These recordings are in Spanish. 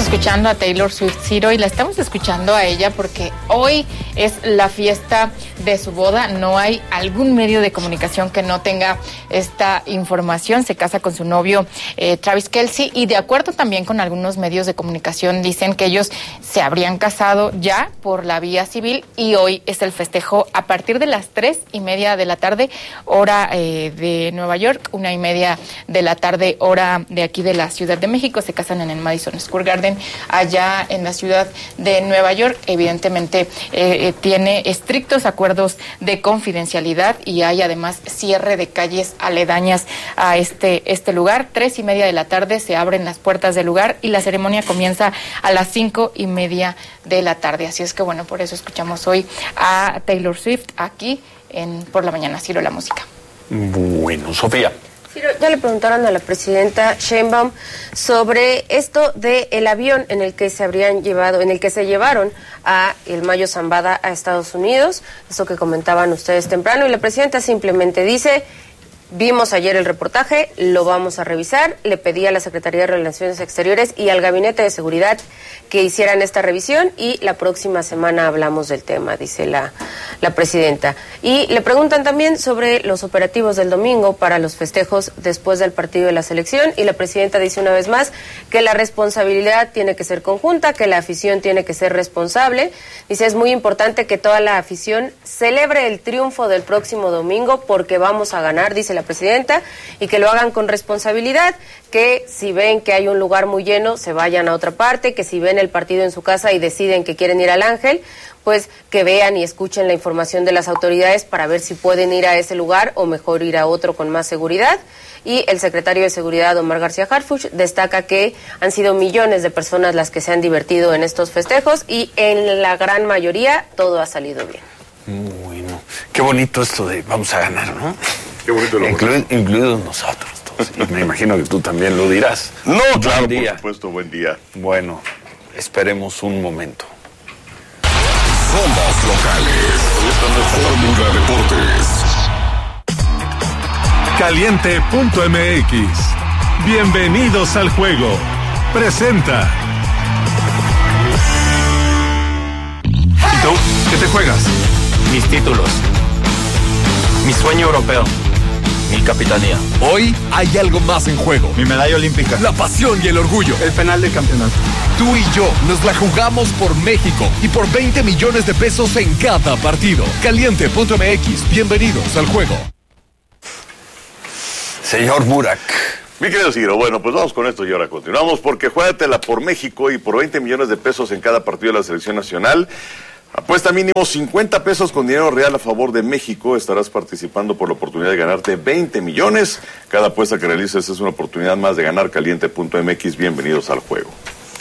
escuchando a Taylor Swift, Ciro, y la estamos escuchando a ella porque hoy es la fiesta de su boda. No hay algún medio de comunicación que no tenga esta información. Se casa con su novio Travis Kelce, y de acuerdo también con algunos medios de comunicación dicen que ellos se habrían casado ya por la vía civil, y hoy es el festejo a partir de las 3:30 de la tarde, hora de Nueva York, 1:30 de la tarde, hora de aquí de la Ciudad de México. Se casan en el Madison Square Garden, allá en la ciudad de Nueva York. Evidentemente tiene estrictos acuerdos de confidencialidad, y hay además cierre de calles aledañas a este lugar. 3:30 de la tarde se abren las puertas del lugar y la ceremonia comienza a las 5:30 de la tarde. Así es que bueno, por eso escuchamos hoy a Taylor Swift aquí en Por la Mañana. Ciro, la música. Bueno, Sofía. Ya le preguntaron a la presidenta Sheinbaum sobre esto del avión en el que se llevaron a el Mayo Zambada a Estados Unidos, eso que comentaban ustedes temprano, y la presidenta simplemente dice: vimos ayer el reportaje, lo vamos a revisar. Le pedí a la Secretaría de Relaciones Exteriores y al Gabinete de Seguridad que hicieran esta revisión, y la próxima semana hablamos del tema, dice la presidenta. Y le preguntan también sobre los operativos del domingo para los festejos después del partido de la selección, y la presidenta dice una vez más que la responsabilidad tiene que ser conjunta, que la afición tiene que ser responsable. Dice: es muy importante que toda la afición celebre el triunfo del próximo domingo porque vamos a ganar, dice la presidenta, y que lo hagan con responsabilidad, que si ven que hay un lugar muy lleno, se vayan a otra parte, que si ven el partido en su casa y deciden que quieren ir al Ángel, pues que vean y escuchen la información de las autoridades para ver si pueden ir a ese lugar o mejor ir a otro con más seguridad. Y el secretario de Seguridad, Omar García Harfuch, destaca que han sido millones de personas las que se han divertido en estos festejos, y en la gran mayoría todo ha salido bien. Bueno, qué bonito esto de vamos a ganar, ¿no? Qué bonito incluidos nosotros todos. Y me imagino que tú también lo dirás. No, claro, buen día. por supuesto, buen día. Bueno, esperemos un momento. Somos locales. Fórmula Deportes. Caliente.mx. Bienvenidos al juego. Presenta. ¿Y tú? ¿Qué te juegas? Mis títulos. Mi sueño europeo. Mi capitanía. Hoy hay algo más en juego. Mi medalla olímpica. La pasión y el orgullo. El penal de campeonato. Tú y yo nos la jugamos por México y por 20 millones de pesos en cada partido. Caliente.mx. Bienvenidos al juego. Señor Burak. Mi querido Ciro, bueno, pues vamos con esto y ahora continuamos, porque juégatela por México y por 20 millones de pesos en cada partido de la selección nacional. Apuesta mínimo 50 pesos con dinero real a favor de México. Estarás participando por la oportunidad de ganarte 20 millones. Cada apuesta que realices es una oportunidad más de ganar. Caliente.mx. Bienvenidos al juego.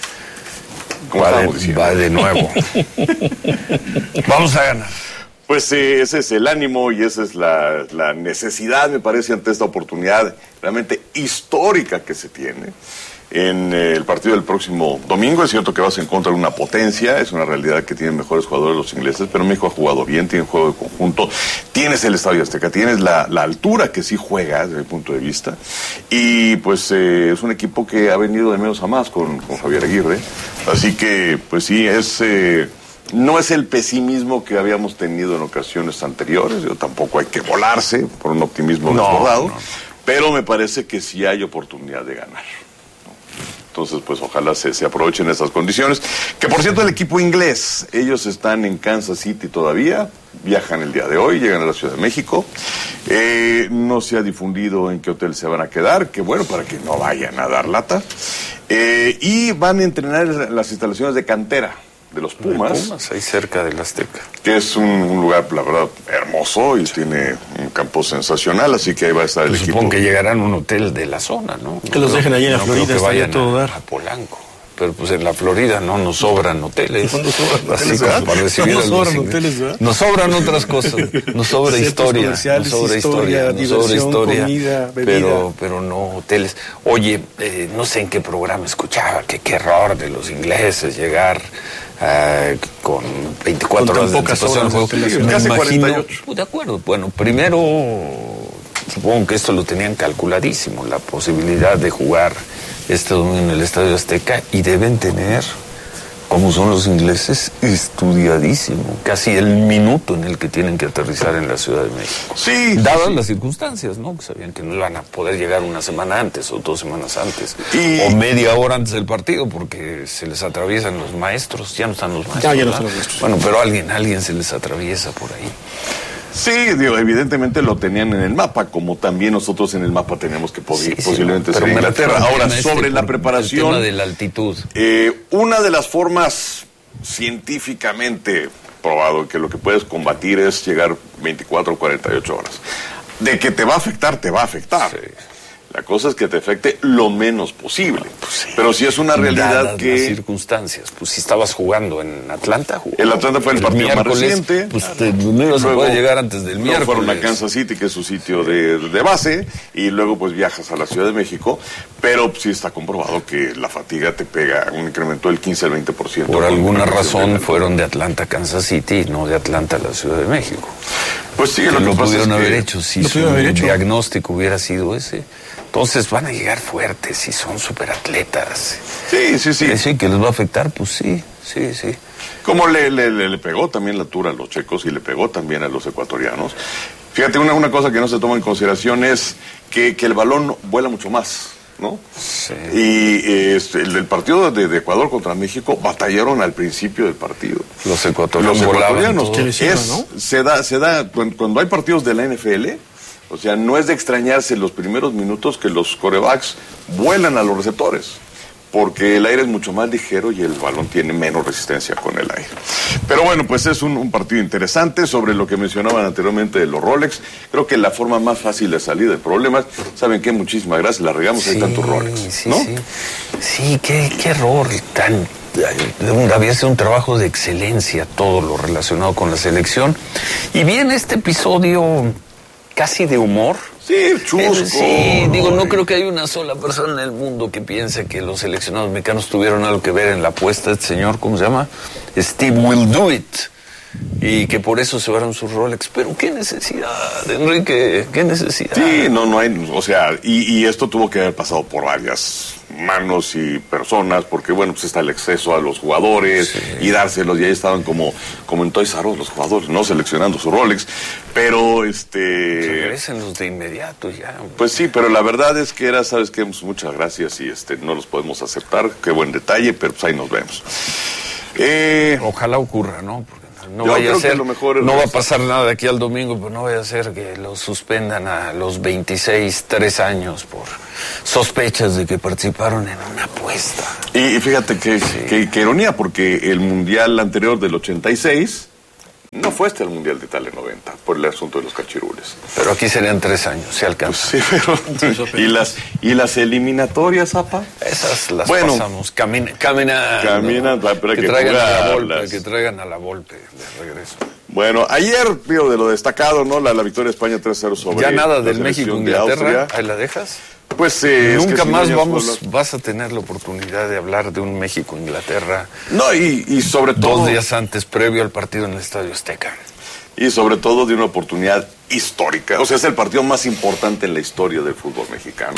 Va de nuevo. Vamos a ganar. Pues ese es el ánimo y esa es la necesidad, me parece, ante esta oportunidad realmente histórica que se tiene en el partido del próximo domingo. Es cierto que vas en contra de una potencia, es una realidad que tienen mejores jugadores los ingleses, pero México ha jugado bien, tiene juego de conjunto, tienes el Estadio Azteca, tienes la altura que sí juega desde mi punto de vista, y pues es un equipo que ha venido de menos a más con Javier Aguirre, así que pues sí, no es el pesimismo que habíamos tenido en ocasiones anteriores. Tampoco hay que volarse por un optimismo desbordado, pero me parece que sí hay oportunidad de ganar. Entonces, pues ojalá se aprovechen estas condiciones. Que por cierto, el equipo inglés, ellos están en Kansas City todavía, viajan el día de hoy, llegan a la Ciudad de México. No se ha difundido en qué hotel se van a quedar, que bueno, para que no vayan a dar lata. Y van a entrenar en las instalaciones de cantera de los Pumas, ahí cerca del Azteca, que es un lugar, la verdad, hermoso y tiene un campo sensacional, así que ahí va a estar el equipo. Supongo que llegarán a un hotel de la zona, ¿no? Que los dejen allí en la Florida, que vayan todo dar. a Polanco. Pero pues en la Florida no nos sobran hoteles. No nos sobran hoteles, como para recibir no nos sobran hoteles, ¿verdad? Nos sobran otras cosas. Nos sobra historia. Nos sobra historia. Nos sobra historia. Comida, bebida. Pero no hoteles. Oye, no sé en qué programa escuchaba que qué error de los ingleses llegar con 24 horas de anticipación. Casi 48. De acuerdo. Bueno, primero supongo que esto lo tenían calculadísimo, la posibilidad de jugar este domingo en el Estadio Azteca, y deben tener, como son los ingleses, estudiadísimo casi el minuto en el que tienen que aterrizar en la Ciudad de México. Sí. Dadas las circunstancias, ¿no? Que sabían que no iban a poder llegar una semana antes o 2 semanas antes, o media hora antes del partido, porque se les atraviesan los maestros. Ya no están los maestros. Ya no están los maestros. Bueno, pero alguien se les atraviesa por ahí. Sí, digo, evidentemente lo tenían en el mapa, como también nosotros en el mapa tenemos que posiblemente ser Inglaterra. Ahora, sobre la preparación, el tema de la altitud. Una de las formas científicamente probado que lo que puedes combatir es llegar 24 o 48 horas. De que te va a afectar, te va a afectar. Sí. La cosa es que te afecte lo menos posible. Pues sí. Pero si es una realidad dadas que... las circunstancias. Pues si estabas jugando en Atlanta... El Atlanta fue el partido más reciente. Pues no ibas a poder llegar antes del miércoles. Fueron a Kansas City, que es su sitio de base, y luego pues viajas a la Ciudad de México. Pero sí está comprobado que la fatiga te pega un incremento del 15 al 20%. Por alguna razón fueron de Atlanta a Kansas City y no de Atlanta a la Ciudad de México. Pues sí, que lo pudieron haber hecho si su diagnóstico hubiera sido ese. Entonces van a llegar fuertes y son superatletas. Sí. Sí, que les va a afectar, pues sí. Como le pegó también la altura a los checos y le pegó también a los ecuatorianos. Fíjate, una cosa que no se toma en consideración es que el balón vuela mucho más, ¿no? Sí. Y el partido de Ecuador contra México batallaron al principio del partido. Los ecuatorianos ¿Qué le hicieron, no? Se da cuando hay partidos de la NFL, o sea, no es de extrañarse los primeros minutos que los quarterbacks vuelan a los receptores, porque el aire es mucho más ligero y el balón tiene menos resistencia con el aire. Pero bueno, pues es un partido interesante. Sobre lo que mencionaban anteriormente de los Rolex, creo que la forma más fácil de salir de problemas, ¿saben qué? Muchísimas gracias, la regamos, hay tantos Rolex, ¿no? Sí, qué error había sido un trabajo de excelencia todo lo relacionado con la selección. Y bien, este episodio casi de humor. Sí, chusco. Sí, digo, no creo que haya una sola persona en el mundo que piense que los seleccionados mexicanos tuvieron algo que ver en la apuesta de este señor, ¿cómo se llama? Steve Will Do It. Y que por eso se llevaron sus Rolex. Pero qué necesidad, Enrique, qué necesidad. Sí, no hay, o sea, y esto tuvo que haber pasado por varias manos y personas, porque bueno, pues está el exceso a los jugadores y dárselos, y ahí estaban como en Toys R Us los jugadores, no seleccionando su Rolex, pero regrésenlos de inmediato ya. Pues sí, pero la verdad es que ¿sabes qué? Muchas gracias y no los podemos aceptar, qué buen detalle, pero pues ahí nos vemos. Ojalá ocurra, ¿no? Porque no yo vaya a ser, lo mejor no va a pasar nada de aquí al domingo, pero no vaya a ser que los suspendan a los 26, 3 años por sospechas de que participaron en una apuesta. Y fíjate que ironía, porque el mundial anterior del 86 no fue el mundial de Italia 90 por el asunto de los cachirules. Pero aquí serían 3 años, se alcanza. Pues sí, pero ¿y las eliminatorias, Zapa? Esas las pasamos caminando. Pero que traigan a la Volpe de regreso. Bueno, ayer, de lo destacado, ¿no? La victoria de España 3-0 sobre ya nada del México-Inglaterra, ahí la dejas. Pues nunca más vas a tener la oportunidad de hablar de un México-Inglaterra. No, y sobre todo 2 días antes, previo al partido en el Estadio Azteca. Y sobre todo de una oportunidad histórica. O sea, es el partido más importante en la historia del fútbol mexicano.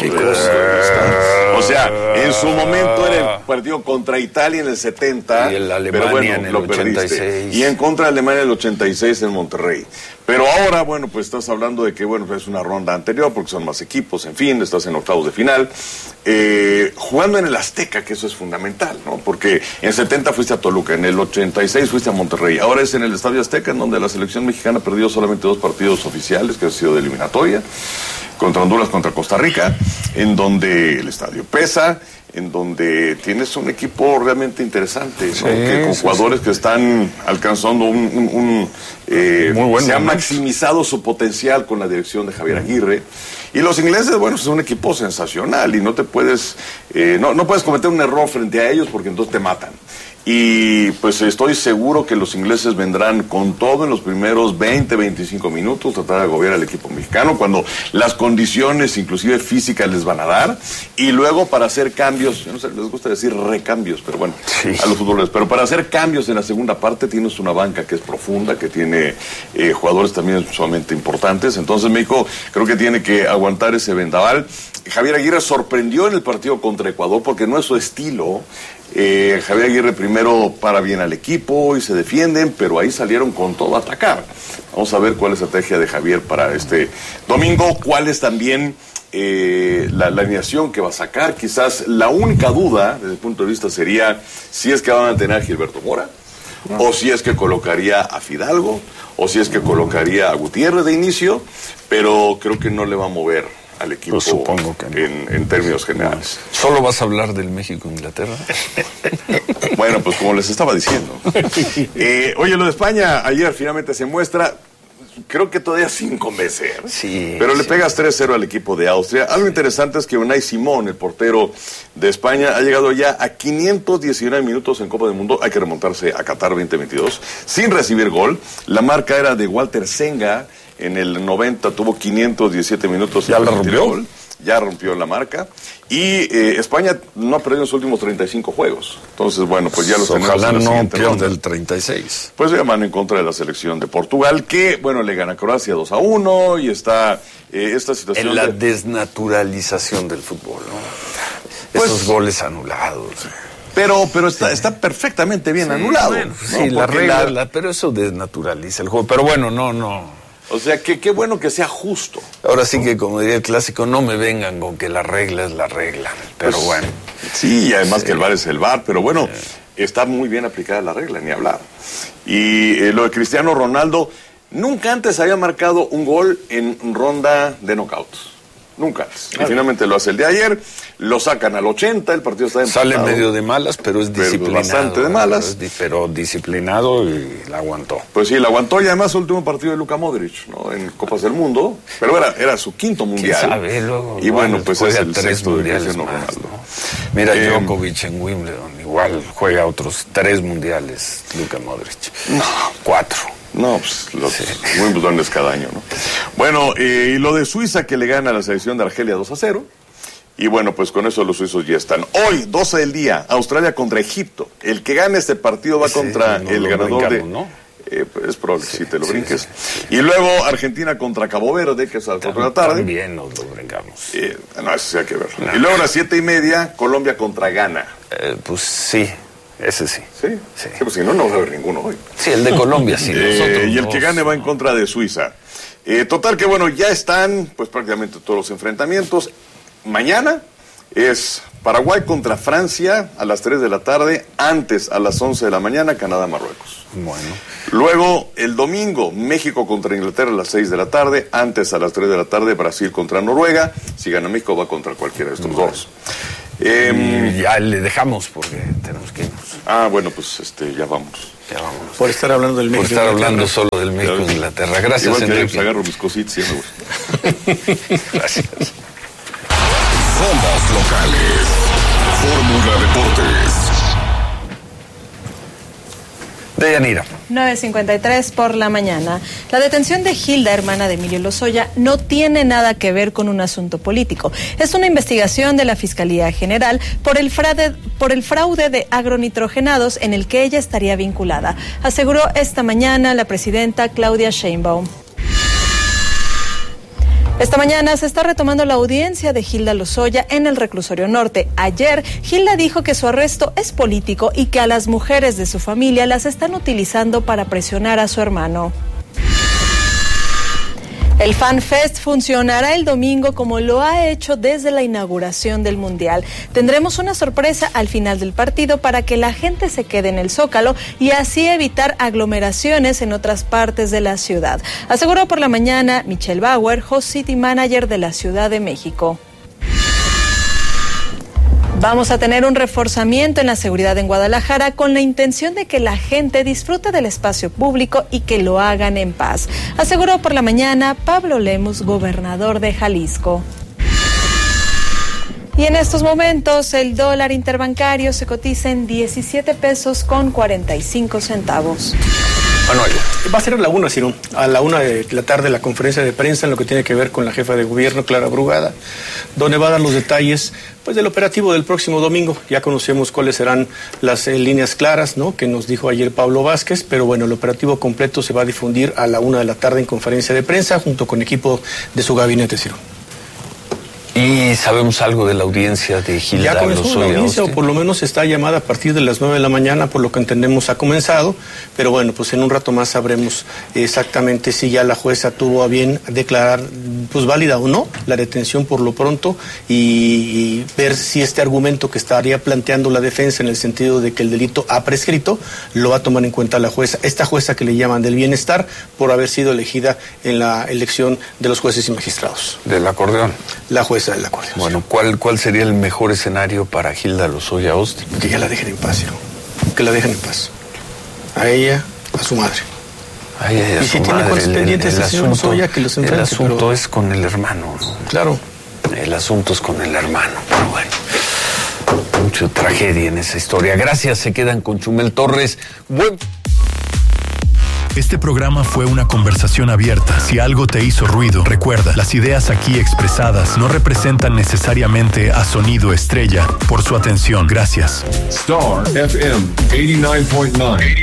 O sea, en su momento era el partido contra Italia en el 70. Y el Alemania en el 86. Y en contra de Alemania en el 86 en Monterrey. Pero ahora, pues estás hablando de que, es una ronda anterior porque son más equipos, en fin, estás en octavos de final. Jugando en el Azteca, que eso es fundamental, ¿no? Porque en el 70 fuiste a Toluca, en el 86 fuiste a Monterrey. Ahora es en el Estadio Azteca, en donde la selección mexicana perdió solamente 2 partidos oficiales, que han sido de eliminatoria, contra Honduras, contra Costa Rica, en donde el estadio pesa, en donde tienes un equipo realmente interesante, ¿no? Con jugadores que están alcanzando muy bueno, se ha maximizado su potencial con la dirección de Javier Aguirre. Y los ingleses, es un equipo sensacional y no te puedes, no puedes cometer un error frente a ellos porque entonces te matan. Y pues estoy seguro que los ingleses vendrán con todo en los primeros 20-25 minutos, tratar de agobiar al equipo mexicano cuando las condiciones inclusive físicas les van a dar, y luego para hacer cambios, yo no sé, les gusta decir recambios, pero a los futbolistas, pero para hacer cambios en la segunda parte tienes una banca que es profunda, que tiene tiene jugadores también sumamente importantes. Entonces México creo que tiene que aguantar ese vendaval. Javier Aguirre sorprendió en el partido contra Ecuador porque no es su estilo. Javier Aguirre primero para bien al equipo y se defienden, pero ahí salieron con todo a atacar. Vamos a ver cuál es la estrategia de Javier para este domingo, cuál es también la alineación que va a sacar. Quizás la única duda desde el punto de vista sería si es que va a mantener a Gilberto Mora, o si es que colocaría a Fidalgo, o si es que colocaría a Gutiérrez de inicio, pero creo que no le va a mover al equipo, pues supongo que no. en términos generales. ¿Solo vas a hablar del México-Inglaterra? Bueno, pues como les estaba diciendo. Oye, lo de España ayer finalmente se muestra, creo que todavía sin convencer. Sí. Pero le pegas 3-0 al equipo de Austria. Algo interesante es que Unai Simón, el portero de España, ha llegado ya a 519 minutos en Copa del Mundo. Hay que remontarse a Qatar 2022 sin recibir gol. La marca era de Walter Senga. En el 90 tuvo 517 minutos. ¿Ya la rompió? Ya rompió la marca. Y España no ha perdido en sus últimos 35 juegos. Entonces, bueno, pues ya los tenemos. Ojalá en la no siguiente pierda ronda. el 36. Pues de mano en contra de la selección de Portugal, que, bueno, le gana a Croacia 2-1 y está esta situación. En la desnaturalización del fútbol, ¿no? Pues, esos goles anulados. Pero está perfectamente bien anulado. Bueno, ¿no? sí, la Porque regla, pero eso desnaturaliza el juego. Pero bueno, no. O sea, que qué bueno que sea justo. Ahora sí que, como diría el clásico, no me vengan con que la regla es la regla. Pero Pues, bueno. Sí, y además que el VAR es el VAR, pero bueno, está muy bien aplicada la regla, ni hablar. Y lo de Cristiano Ronaldo, nunca antes había marcado un gol en ronda de knockouts. Nunca antes. Y finalmente lo hace el de ayer, lo sacan al 80, el partido está empatado. Sale medio de malas, pero es disciplinado. Bastante de malas. Pero disciplinado y la aguantó. Pues sí, la aguantó y además el último partido de Luka Modric, ¿no? En Copas del Mundo, pero era su quinto mundial. ¿Quién sabe? Luego, y bueno, pues juega es el 3 sexto de mundiales Cristiano más, Ronaldo. ¿no? Mira, Djokovic en Wimbledon, igual juega otros 3 mundiales, Luka Modric. No, 4. No, pues los Wimbledon es cada año, ¿no? Bueno, y lo de Suiza que le gana a la selección de Argelia 2-0. Y bueno, pues con eso los suizos ya están. Hoy, 12 del día, Australia contra Egipto. El que gane este partido va contra el ganador de... ¿no? Es probable que sí te lo brinques. Sí. Y luego Argentina contra Cabo Verde, que es a las 4 de la tarde. También nos lo brincamos. No, eso sí hay que verlo. No. Y luego a las 7:30, Colombia contra Ghana. Pues sí. Ese sí. ¿Sí? Sí, pues si no, no va a haber ninguno hoy. Sí, el de Colombia, sí. Y el que gane va en contra de Suiza. Total que, bueno, ya están pues prácticamente todos los enfrentamientos. Mañana es Paraguay contra Francia a las 3 de la tarde. Antes, a las 11 de la mañana, Canadá-Marruecos. Bueno. Luego, el domingo, México contra Inglaterra a las 6 de la tarde. Antes, a las 3 de la tarde, Brasil contra Noruega. Si gana México, va contra cualquiera de estos dos. Ya le dejamos porque tenemos que irnos. Bueno, pues ya vamos. Ya vamos. Por estar hablando del México. Por estar hablando solo del México e Inglaterra. Gracias, igual que Enrique. pues agarro mis cositas y me gusta. Gracias. Ondas locales. Fórmula Deportes. Deyanira. 9:53 por la mañana. La detención de Hilda, hermana de Emilio Lozoya, no tiene nada que ver con un asunto político. Es una investigación de la Fiscalía General por el fraude de agronitrogenados en el que ella estaría vinculada, aseguró esta mañana la presidenta Claudia Sheinbaum. Esta mañana se está retomando la audiencia de Hilda Lozoya en el reclusorio norte. Ayer, Hilda dijo que su arresto es político y que a las mujeres de su familia las están utilizando para presionar a su hermano. El Fan Fest funcionará el domingo como lo ha hecho desde la inauguración del Mundial. Tendremos una sorpresa al final del partido para que la gente se quede en el Zócalo y así evitar aglomeraciones en otras partes de la ciudad, aseguró por la mañana Michelle Bauer, Host City Manager de la Ciudad de México. Vamos a tener un reforzamiento en la seguridad en Guadalajara con la intención de que la gente disfrute del espacio público y que lo hagan en paz, aseguró por la mañana Pablo Lemus, gobernador de Jalisco. Y en estos momentos el dólar interbancario se cotiza en 17 pesos con 45 centavos. Bueno, va a ser a la 1, Ciro. A la 1 de la tarde la conferencia de prensa en lo que tiene que ver con la jefa de gobierno, Clara Brugada, donde va a dar los detalles pues del operativo del próximo domingo. Ya conocemos cuáles serán las líneas claras, ¿no?, que nos dijo ayer Pablo Vázquez, pero bueno, el operativo completo se va a difundir a la 1 de la tarde en conferencia de prensa junto con equipo de su gabinete, Ciro. ¿Y sabemos algo de la audiencia de Gilda Lozoya Austin? Ya comenzó la audiencia, o por lo menos está llamada a partir de las 9 de la mañana, por lo que entendemos ha comenzado, pero bueno, pues en un rato más sabremos exactamente si ya la jueza tuvo a bien declarar pues válida o no la detención por lo pronto y ver si este argumento que estaría planteando la defensa en el sentido de que el delito ha prescrito, lo va a tomar en cuenta la jueza, esta jueza que le llaman del bienestar por haber sido elegida en la elección de los jueces y magistrados. ¿Del acordeón? La jueza del acordeón. Bueno, ¿cuál sería el mejor escenario para Gilda Lozoya Austin? Que ya la dejen en paz, ¿no? Que la dejen en paz. A ella, a su madre. A ella y a y su si madre. Tiene cosas pendientes el señor Lozoya, que los enfrente. El asunto pero... es con el hermano, ¿no? Claro. El asunto es con el hermano, pero bueno. Mucha tragedia en esa historia. Gracias, se quedan con Chumel Torres. Este programa fue una conversación abierta. Si algo te hizo ruido, recuerda, las ideas aquí expresadas no representan necesariamente a Sonido Estrella. Por su atención, gracias. Star FM 89.9.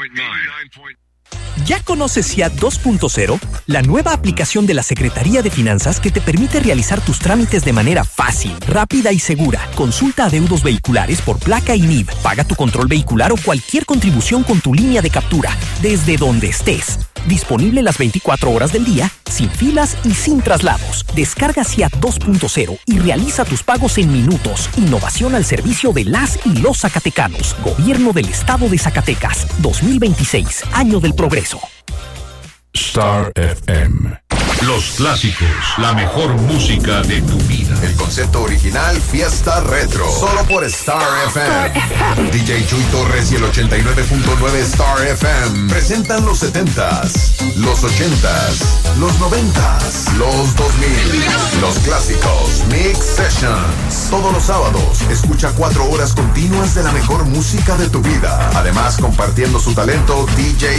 ¿Ya conoces SIAT 2.0? La nueva aplicación de la Secretaría de Finanzas que te permite realizar tus trámites de manera fácil, rápida y segura. Consulta adeudos vehiculares por placa y NIV. Paga tu control vehicular o cualquier contribución con tu línea de captura, desde donde estés. Disponible las 24 horas del día, sin filas y sin traslados. Descarga SIAT 2.0 y realiza tus pagos en minutos. Innovación al servicio de las y los zacatecanos. Gobierno del Estado de Zacatecas. 2026, año del progreso. Star FM. Los clásicos, la mejor música de tu vida. El concepto original, Fiesta Retro. Solo por Star FM. DJ Chuy Torres y el 89.9 Star FM presentan los 70s, los 80s, los 90s, los 2000. Los clásicos Mix Sessions. Todos los sábados, escucha 4 horas continuas de la mejor música de tu vida. Además, compartiendo su talento, DJ